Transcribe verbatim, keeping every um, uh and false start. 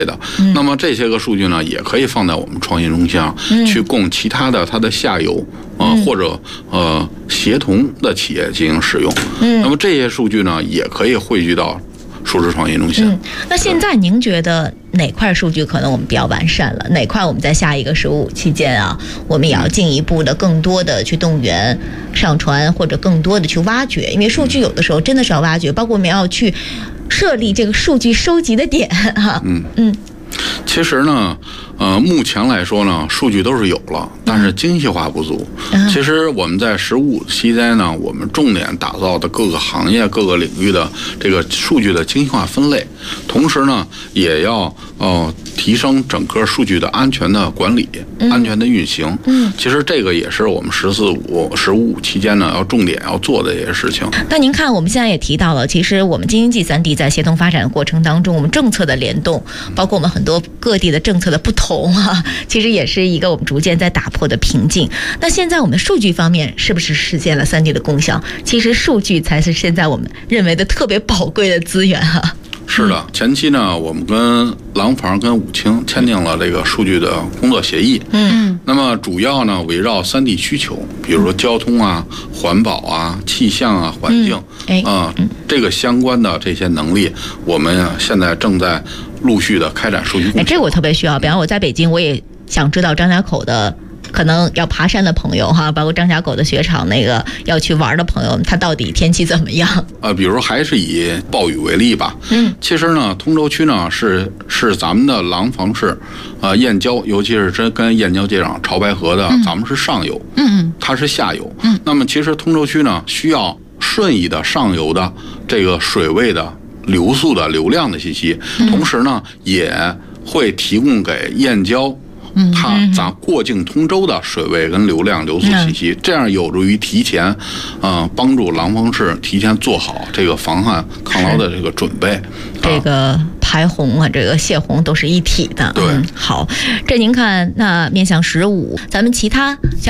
的。那么这些个数据呢，也可以放在我们创新中心上， 嗯、 去供其他的它的下游啊、呃、或者呃协同的企业进行使用。嗯，那么这些数据呢，也可以汇聚到数字创新中心。 嗯，那现在您觉得哪块数据可能我们比较完善了？哪块我们在下一个十五期间啊，我们也要进一步的、更多的去动员、上传，或者更多的去挖掘？因为数据有的时候真的是要挖掘，包括我们要去设立这个数据收集的点哈。嗯嗯。 其实呢，呃，目前来说呢，数据都是有了，但是精细化不足。嗯、其实我们在十五期间呢，我们重点打造的各个行业、各个领域的这个数据的精细化分类，同时呢，也要呃提升整个数据的安全的管理、嗯、安全的运行。嗯，其实这个也是我们十四五、十五期间呢要重点要做的一些事情。 那您看，我们现在也提到了，其实我们京津冀三地在协同发展的过程当中，我们政策的联动，包括我们很多各地的政策的不同啊，其实也是一个我们逐渐在打破的瓶颈。那现在我们数据方面是不是实现了三地的共享？其实数据才是现在我们认为的特别宝贵的资源啊。 是的，前期呢，我们跟廊坊跟武清签订了这个数据的工作协议。嗯，那么主要呢围绕三地需求，比如说交通啊、环保啊、气象啊、环境啊、嗯呃、这个相关的这些能力，我们现在正在陆续的开展数据共享。 哎，这个我特别需要。比方我在北京，我也想知道张家口的。可能要爬山的朋友哈，包括张家口的雪场那个要去玩的朋友，他到底天气怎么样？ 呃，比如还是以暴雨为例吧。嗯，其实呢，通州区呢是是咱们的廊坊市，呃，燕郊，尤其是真跟燕郊接壤潮白河的，嗯、咱们是上游，嗯，它是下游。嗯，那么其实通州区呢需要顺义的上游的这个水位的流速的流量的信息，嗯、同时呢也会提供给燕郊。它咱过境通州的水位跟流量流速信息，这样有助于提前，呃，帮助廊坊市提前做好这个防旱抗涝的这个准备。 这个排洪啊，这个泄洪都是一体的。 对， 嗯、好，这您看，那面向十五，咱们其他像。